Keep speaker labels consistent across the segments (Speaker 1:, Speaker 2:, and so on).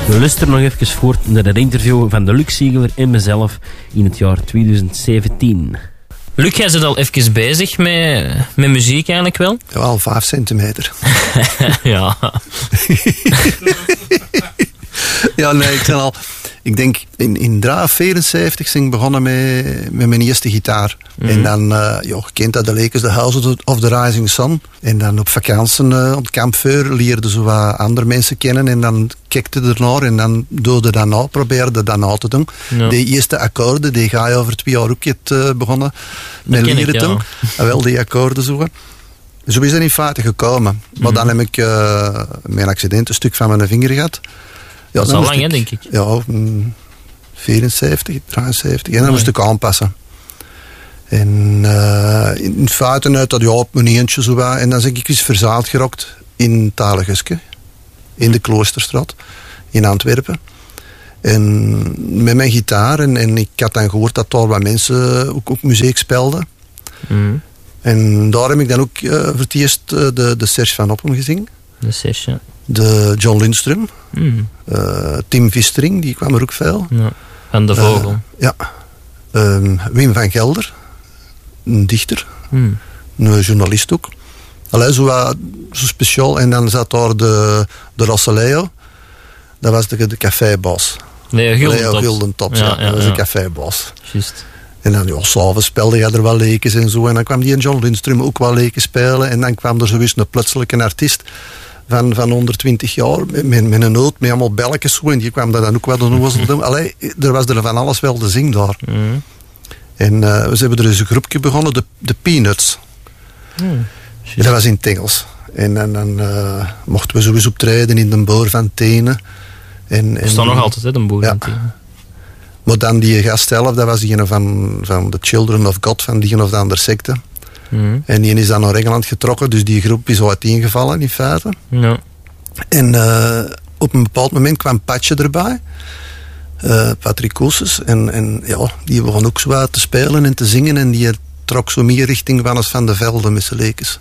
Speaker 1: We luisteren nog even voort naar het interview van de Luc Siegeler en mezelf in het jaar 2017.
Speaker 2: Luc, jij zit al even bezig met muziek eigenlijk wel?
Speaker 3: Ja, al 5 centimeter.
Speaker 2: Ja.
Speaker 3: Ja, nee, ik denk in 74 ben ik begonnen met mijn eerste gitaar. En dan, je kent dat, de Lakers, The House of the Rising Sun. En dan op vakantie op het kampvuur leerde zo wat andere mensen kennen. En dan kikte ernaar en dan doe dat na, probeerde dat na te doen. Ja. De eerste akkoorden, die ga je over 2 jaar ook begonnen met leren doen. Ja. Wel, die akkoorden zo. Zo is dat in feite gekomen. Maar dan heb ik mijn accident een stuk van mijn vinger gehad. Ja,
Speaker 2: dat is al lang, hè, denk ik.
Speaker 3: Ja, 74, 73. En dan moest ik aanpassen. En in feite uit dat op mijn eentje zo wat. En dan ben ik eens verzaald gerokt in Taleguske. In de Kloosterstraat. In Antwerpen. En met mijn gitaar. En ik had dan gehoord dat daar wat mensen ook muziek speelden. En daar heb ik dan ook voor het eerst de Serge van Oppen gezien.
Speaker 2: De Serge, ja.
Speaker 3: De John Lindström. Tim Vistering, die kwam er ook veel.
Speaker 2: Ja, van de Vogel.
Speaker 3: Ja. Wim van Gelder. Een dichter. Een journalist ook. Allee, zo speciaal. En dan zat daar de Rosseleo. Dat was de cafébaas.
Speaker 2: Leo
Speaker 3: Guldentops. Ja, dat was de cafébaas.
Speaker 2: Juist.
Speaker 3: En dan, s'avonds speelde je er wel lekens en zo. En dan kwam die John Lindström ook wel lekens spelen. En dan kwam er zoiets een plotseling artiest van 120 jaar, met een noot, met allemaal belletjes zo. En die kwam daar dan ook wel de nozel doen. Allee, er was er van alles wel te zien daar. En we hebben er dus een groepje begonnen, de Peanuts. Dat was in het Engels. En dan mochten we sowieso optreden in de Boer van Tenen. We
Speaker 2: staan nog altijd, hè, de Boer van Tenen.
Speaker 3: Maar dan die gast zelf, dat was diegene van The Children of God, van die of de andere secte. En die is dan naar Engeland getrokken, dus die groep is uiteengevallen in feite.
Speaker 2: Ja.
Speaker 3: En op een bepaald moment kwam Patje erbij, Patrick Koosses, en ja, die begon ook zo te spelen en te zingen en die trok zo meer richting Wannes van de Velde met zijn lekens.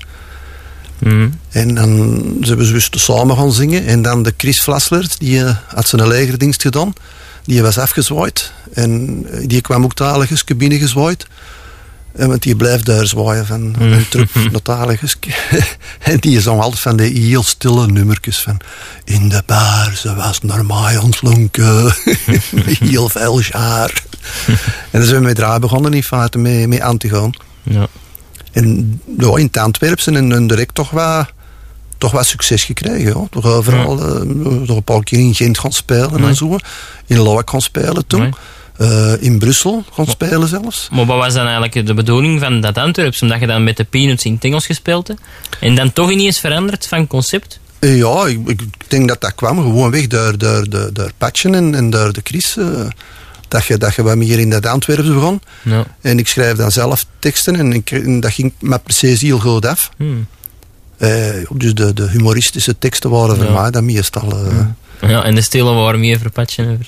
Speaker 3: En dan zijn we dus samen gaan zingen en dan de Chris Vlaslert, die had zijn legerdienst gedaan, die was afgezwaaid en die kwam ook Taleguske binnengezwaaid. Want die blijft daar zwaaien van een trup naar Taleguske. En die zong altijd van die heel stille nummertjes van in de bar, ze was naar mij ontlonken. Heel veel jaar. En dan zijn we met draai begonnen in feite mee aan te gaan. Ja. En ja, in het Antwerpse en direct toch wat succes gekregen. Hoor. Toch overal, toch een paar keer in Gent gaan spelen en zo. In Loak gaan spelen toen. In Brussel gaan spelen zelfs.
Speaker 2: Maar wat was dan eigenlijk de bedoeling van dat Antwerps? Omdat je dan met de Peanuts in het Engels gespeeld hebt en dan toch ineens veranderd van concept?
Speaker 3: Ja, ik denk dat kwam gewoon weg door Patchen en door de Chris. Dat je wat meer in dat Antwerps begon. Ja. En ik schrijf dan zelf teksten en dat ging me precies heel goed af. Dus de humoristische teksten waren voor mij dan meestal...
Speaker 2: Ja, en de stille waren meer voor Patchen.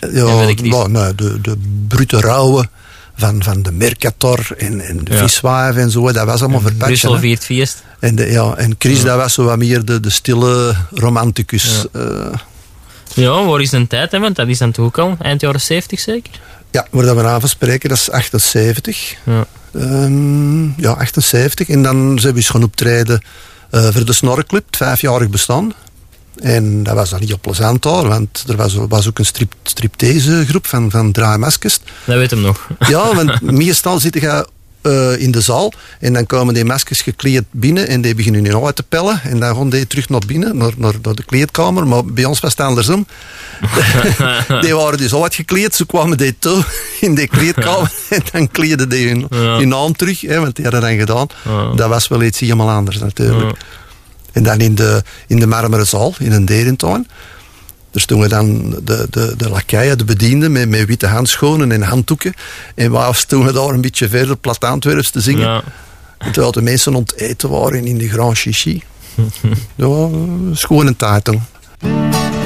Speaker 3: De brute rauwe van de Mercator en de Viswijf en zo, dat was allemaal voor Patchen.
Speaker 2: Brussel viert feest.
Speaker 3: En Chris, dat was zo wat meer de stille romanticus.
Speaker 2: Ja, waar is een tijd, hè? Want dat is dan toch ook al eind jaren 70 zeker?
Speaker 3: Ja, waar we aan spreken, dat is 78. Ja, 78. En dan zijn we eens gaan optreden voor de Snorreclub, het 5-jarig bestaan. En dat was dan niet op plezant daar, want er was ook een striptease groep van Draaimaskers.
Speaker 2: Dat weet hem nog.
Speaker 3: Ja, want meestal zit je in de zaal en dan komen die maskers gekleed binnen en die beginnen nu uit te pellen en dan gaan die terug naar binnen, naar de kleedkamer, maar bij ons was het andersom. Die waren dus uitgekleed, zo kwamen die toe in die kleedkamer en dan kleedden die hun aan terug, hè, want die hadden dan gedaan. Dat was wel iets helemaal anders natuurlijk. En dan in de marmeren zaal, in een derentuin. Daar stonden dan de lakeien, de bedienden, met witte handschoenen en handdoeken. En wij stonden daar een beetje verder plat Antwerps te zingen. Ja. Terwijl de mensen aan het eten waren in de Grand Chichi. Ja, schoon een tijd toen.